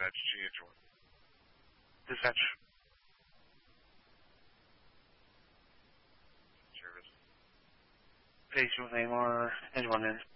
Dispatch GH1. Dispatch. Service. Page with AMR, engine 1 in.